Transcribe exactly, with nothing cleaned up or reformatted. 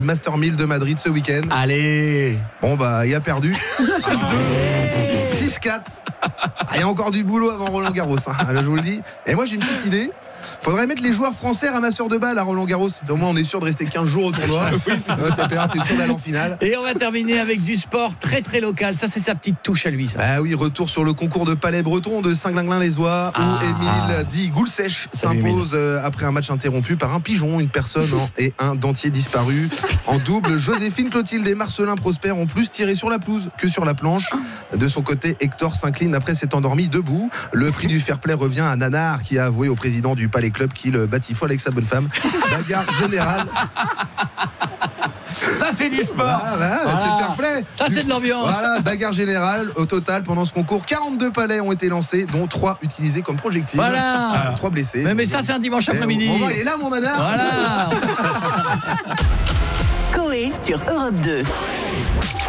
Master mille de Madrid ce week-end. Allez. Bon bah il a perdu six deux, six quatre. Il y a encore du boulot avant Roland Garros, hein. Là, je vous le dis. Et moi j'ai une petite idée. Faudrait mettre les joueurs français ramasseurs de balles à Roland Garros. Au moins on est sûr de rester quinze jours au tournoi. Oui, c'est ça. T'es sûr d'aller en finale. Et on va terminer avec du sport très très local. Ça c'est sa petite touche à lui, ça. Ah oui, retour sur le concours de palais breton de Saint-Glinglin-les-Oies Ah. où Émile dit Goulsèche s'impose euh, après un match interrompu par un pigeon, une personne en- et un dentier disparu. En double, Joséphine Clotilde et Marcelin Prosper ont plus tiré sur la pelouse que sur la planche. De son côté, Hector s'incline après s'être endormi debout. Le prix du fair play revient à Nanar qui a avoué au président du Palais Club qu'il batifolle avec sa bonne femme. Bagarre générale. Ça c'est du sport. Voilà, voilà, Voilà. c'est fair play. Ça c'est de l'ambiance. Voilà, bagarre générale. Au total, pendant ce concours, quarante-deux palets ont été lancés, dont trois utilisés comme projectiles. Voilà. Euh, trois blessés. Mais, mais ça c'est un dimanche Eh, après-midi. bon, bon, il est là, mon Nanar. Voilà. Coé sur Europe deux.